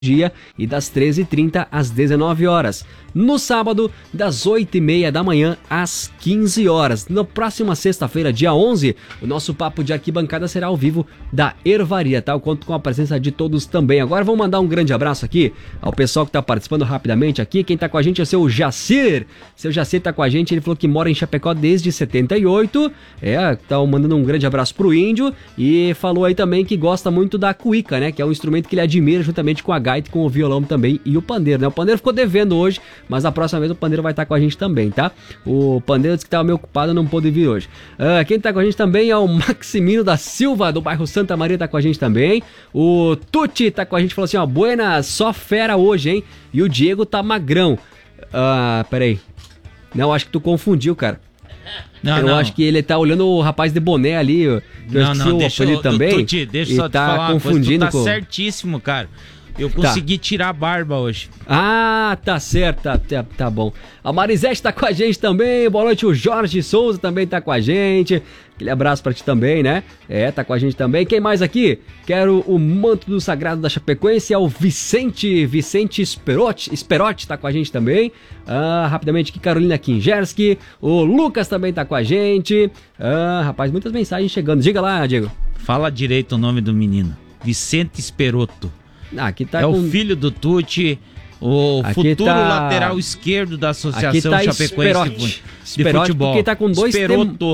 dia e das 13h30 às 19 horas. No sábado, das 8h30 da manhã às 15 horas. Na próxima sexta-feira, dia 11, o nosso papo de arquibancada será ao vivo da Ervaria, tá? Eu conto com a presença de todos também. Agora vamos mandar um grande abraço aqui ao pessoal que está participando rapidamente aqui. Quem está com a gente é o seu Jacir. Seu Jacir está com a gente, ele falou que mora em Chapecó desde 78. Tá mandando um grande abraço pro Índio e falou aí também que gosta muito da cuíca, né? Que é um instrumento que ele admira juntamente com a gaita, com o violão também e o pandeiro, né? O pandeiro ficou devendo hoje, mas na próxima vez o pandeiro vai estar com a gente também, tá? O pandeiro disse que estava meio ocupado e não pôde vir hoje. Quem tá com a gente também é o Maximino da Silva, do bairro Santa Maria, tá com a gente também. O Tuti tá com a gente, falou assim, ó, buenas, só fera hoje, hein? E o Diego tá magrão. Peraí. Não, acho que tu confundiu, cara. Eu acho que ele tá olhando o rapaz de boné ali, que eu esqueci o apelido também. Tuti, deixa eu só te falar confundindo uma coisa, tu tá certíssimo, cara. Eu consegui tirar a barba hoje. Tá certo, tá bom. A Marisete tá com a gente também, boa noite, o Jorge Souza também tá com a gente. Aquele abraço pra ti também, né? Tá com a gente também. Quem mais aqui? Quero o manto do sagrado da Chapecoense, é o Vicente Sperotti tá com a gente também. Rapidamente aqui, Carolina Kingerski, o Lucas também tá com a gente. Rapaz, muitas mensagens chegando. Diga lá, Diego. Fala direito o nome do menino. Vicente Sperotti. Aqui tá o filho do Tuti, o aqui futuro lateral esquerdo da Associação Chapecoense de Futebol. Porque tá com dois Sperotti.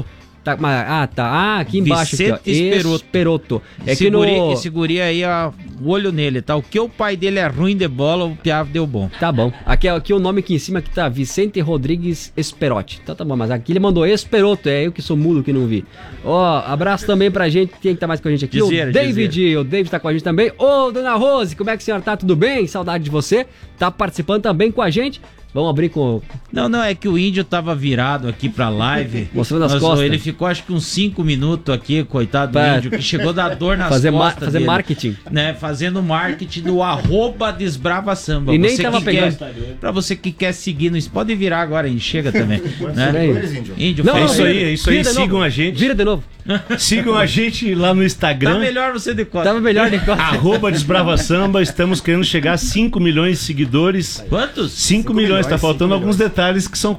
Aqui embaixo. Vicente Sperotti. Esse guri aí, ó, o olho nele, tá? O que o pai dele é ruim de bola, o Piavo deu bom. Tá bom. Aqui o nome aqui em cima que tá Vicente Rodrigues Sperotti. Então tá bom, mas aqui ele mandou Esperoto, eu que sou mudo que não vi. Abraço também pra gente, quem tá mais com a gente aqui? O David tá com a gente também. Dona Rose, como é que a senhora tá? Tudo bem? Saudade de você. Tá participando também com a gente. Vamos abrir com... Não, é que o Índio tava virado aqui pra live. Mostrando as costas. Ele ficou acho que uns 5 minutos aqui, coitado do Índio, que chegou da dor nas costas fazer dele, marketing. Né? Fazendo marketing do @desbravasamba. E nem tava pegando. Pra você que quer seguir no... Pode virar agora, Índio, chega também. Né? Índio, é isso aí, sigam a gente. Vira de novo. Sigam a gente lá no Instagram. Tá melhor você de costas. Tava melhor de costas. @desbravasamba. Estamos querendo chegar a 5 milhões de seguidores. Quantos? 5 milhões. Tá faltando alguns detalhes que são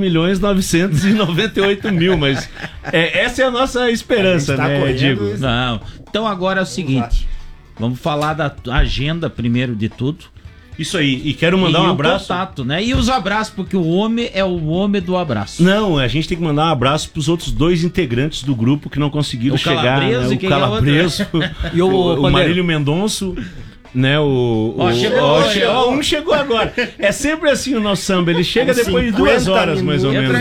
4.998.000, mas essa é a nossa esperança, né, Diego? Não. Então agora é o seguinte, vamos falar da agenda primeiro de tudo. Isso aí, e quero mandar um abraço. Contato, né? E os abraços, porque o homem é o homem do abraço. Não, a gente tem que mandar um abraço pros outros 2 integrantes do grupo que não conseguiram chegar. Né? O Calabreso e o Marílio Mendonço. Né, um chegou agora. É sempre assim o nosso samba, ele chega depois de 2 horas mais ou menos.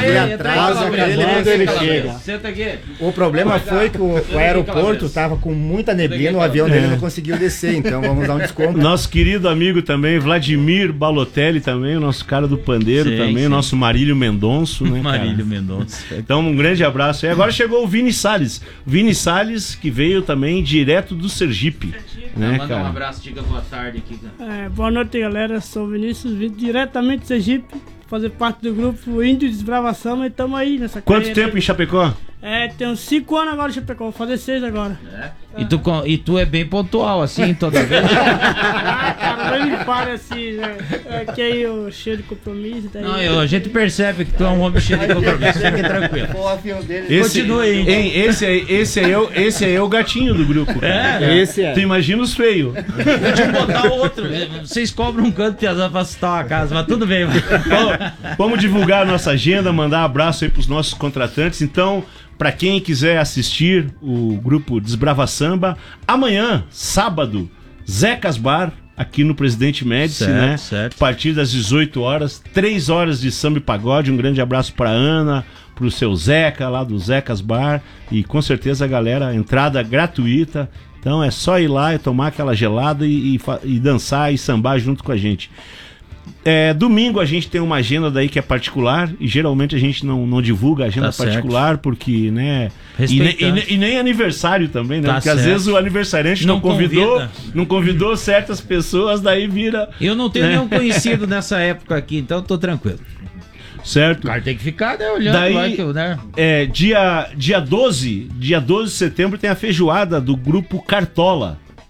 Ele chega. Senta aqui. O problema foi que o aeroporto estava com muita neblina, o avião dele não conseguiu descer, então vamos dar um desconto. Nosso querido amigo também, Vladimir Balotelli também, o nosso cara do pandeiro também, o nosso Marílio Mendonço, né, Marílio Mendonço. Então um grande abraço. E agora chegou o Vini Salles. Vini Salles, que veio também direto do Sergipe. Né, manda um abraço, diga boa tarde aqui. Boa noite, galera. Sou o Vinícius, vim diretamente do Sergipe, fazer parte do grupo Índio Desbravação, e estamos aí nessa Quanto tempo em Chapecó? Tem uns 5 anos agora em Chapecó, vou fazer 6 agora. E tu é bem pontual, assim, toda vez? Cara, não me fale assim, né? Que aí eu cheio de compromisso. Daí... Não, a gente percebe que tu é um homem cheio de compromisso, fique tranquilo. Continue aí. Esse aí é o gatinho do grupo. Esse é. Tu imagina os feios. Deixa eu botar outro. Vocês cobram um canto pra assustar a casa, mas tudo bem. Vamos divulgar a nossa agenda, mandar um abraço aí pros nossos contratantes. Então, para quem quiser assistir o grupo Desbravasamba, amanhã, sábado, Zecas Bar, aqui no Presidente Médici, né? Certo. A partir das 18 horas, 3 horas de samba e pagode. Um grande abraço para Ana, pro seu Zeca, lá do Zecas Bar. E com certeza, galera, entrada gratuita. Então é só ir lá e tomar aquela gelada e dançar e sambar junto com a gente. Domingo a gente tem uma agenda daí que é particular e geralmente a gente não divulga a agenda particular porque, né? E nem aniversário também, né? Porque às vezes o aniversariante não convidou certas pessoas, daí vira... Eu não tenho nenhum conhecido nessa época aqui, então tô tranquilo. Certo? O cara tem que ficar, né, olhando daí, lá que eu, né? Dia 12 de setembro tem a feijoada do grupo Cartola.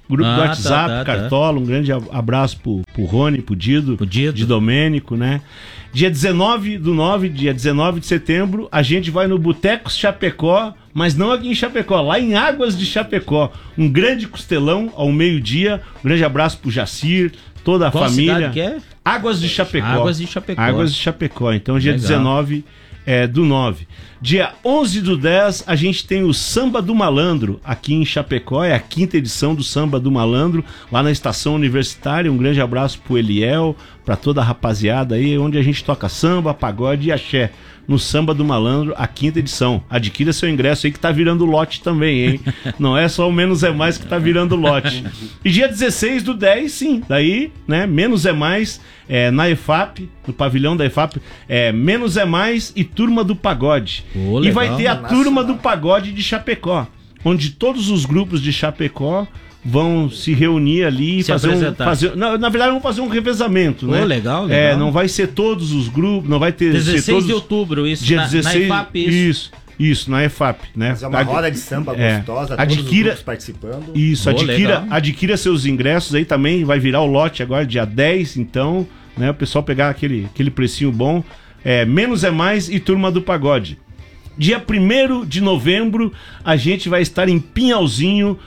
Grupo do WhatsApp, Cartola, um grande abraço pro Rony, pro Dido, de Domênico, né? Dia 19 do 9, dia 19 de setembro, a gente vai no Boteco Chapecó, mas não aqui em Chapecó, lá em Águas de Chapecó. Um grande costelão ao meio-dia. Um grande abraço pro Jacir, toda a família. Cidade que é? Águas de Chapecó. Águas de Chapecó. Águas de Chapecó. Então, dia 19 do 9. Dia 11 do 10, a gente tem o Samba do Malandro, aqui em Chapecó. É a 5ª edição do Samba do Malandro, lá na Estação Universitária. Um grande abraço pro Eliel, pra toda a rapaziada aí, onde a gente toca samba, pagode e axé. No Samba do Malandro, a 5ª edição. Adquira seu ingresso aí que tá virando lote também, hein? Não é só o Menos é Mais que tá virando lote. E dia 16 do 10, sim. Daí, né, Menos é Mais, na EFAP, no pavilhão da EFAP, Menos é Mais e Turma do Pagode. E vai ter a Turma do Pagode de Chapecó, onde todos os grupos de Chapecó vão se reunir ali e na verdade vão fazer um revezamento, né? Legal. Não vai ser todos os grupos, não vai ter 16 de outubro, isso dia 16, na EFAP, isso, na EFAP, né? Fazer uma roda de samba gostosa, todos os grupos participando. Isso, adquira seus ingressos aí também, vai virar o lote agora dia 10, então, né, o pessoal pegar aquele precinho bom. Menos é Mais e Turma do Pagode. Dia 1º de novembro, a gente vai estar em Pinhalzinho,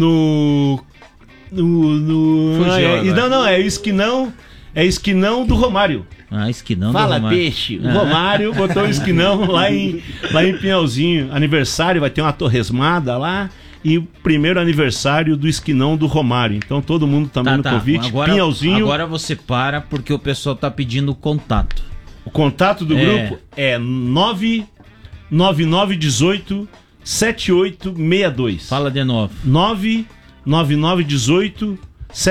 é esquinão do Romário. Esquinão Fala, do Romário. Peixe. O Romário botou o esquinão lá em Pinhalzinho. Aniversário, vai ter uma torresmada lá. E o primeiro aniversário do esquinão do Romário. Então todo mundo também no convite. Pinhalzinho. Agora você para, porque o pessoal tá pedindo o contato. O contato do grupo é 99918 7862. Fala de novo. 99918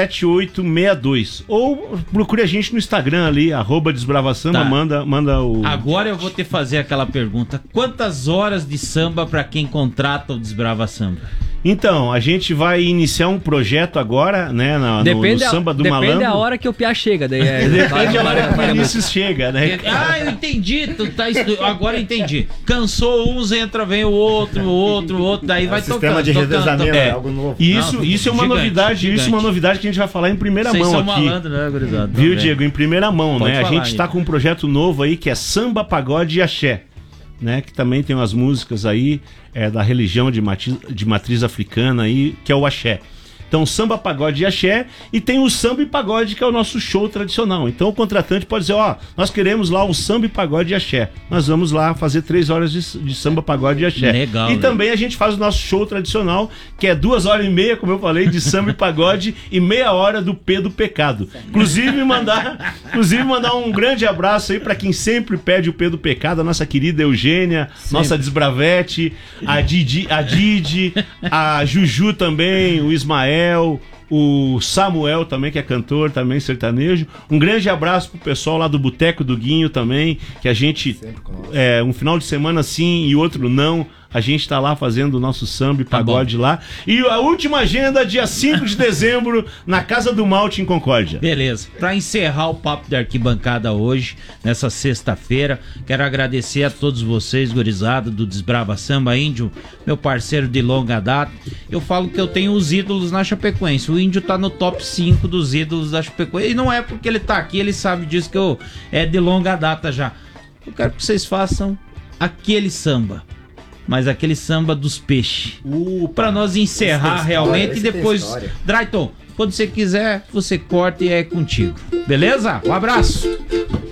7862. Ou procure a gente no Instagram ali, @desbravasamba, manda o... Agora eu vou te fazer aquela pergunta. Quantas horas de samba pra quem contrata o Desbrava Samba? Então, a gente vai iniciar um projeto agora, né, no Samba do Malandro. Depende da hora que o Piá chega. Daí depende da hora que o Vinícius chega, né? Eu entendi. Agora eu entendi. Cansou uns, vem o outro, daí vai tocando. Sistema de revezamento é algo novo. Isso é uma novidade, isso é uma novidade que a gente vai falar em primeira mão aqui. Malandro, né, gurizada? Viu, Diego? Em primeira mão, Pode né? A gente está com um projeto novo aí que é Samba, Pagode e Axé, né? Que também tem umas músicas aí da religião de matriz africana aí, que é o axé. Então, samba, pagode e axé, e tem o samba e pagode, que é o nosso show tradicional. Então, o contratante pode dizer, nós queremos lá o samba e pagode e axé. Nós vamos lá fazer 3 horas de samba, pagode e axé. Legal, também a gente faz o nosso show tradicional, que é 2h30, como eu falei, de samba e pagode, e meia hora do P do Pecado. Inclusive, mandar um grande abraço aí para quem sempre pede o P do Pecado, a nossa querida Eugênia, nossa Desbravete, a Didi, a Juju também, o Ismael, o Samuel também, que é cantor, também sertanejo. Um grande abraço pro pessoal lá do Boteco do Guinho também, que a gente, um final de semana sim e outro não, a gente tá lá fazendo o nosso samba e pagode lá. E a última agenda, dia 5 de dezembro, na Casa do Malte, em Concórdia. Beleza. Pra encerrar o Papo de Arquibancada hoje, nessa sexta-feira, quero agradecer a todos vocês, gurizada do Desbrava Samba, Índio, meu parceiro de longa data. Eu falo que eu tenho os ídolos na Chapecoense. O Índio tá no top 5 dos ídolos da Chapecoense. E não é porque ele tá aqui, ele sabe disso, que é de longa data já. Eu quero que vocês façam aquele samba, mas aquele samba dos peixes. Pra nós encerrar realmente. E depois, Drayton, quando você quiser, você corta e é contigo. Beleza? Um abraço.